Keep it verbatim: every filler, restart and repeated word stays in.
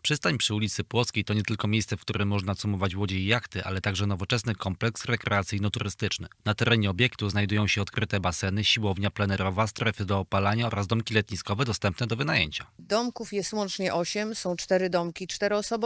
Przystań przy ulicy Płockiej to nie tylko miejsce, w którym można cumować łodzie i jachty, ale także nowoczesny kompleks rekreacyjno-turystyczny. Na terenie obiektu znajdują się odkryte baseny, siłownia plenerowa, strefy do opalania oraz domki letniskowe dostępne do wynajęcia. Domków jest łącznie osiem, są cztery domki czteroosobowe.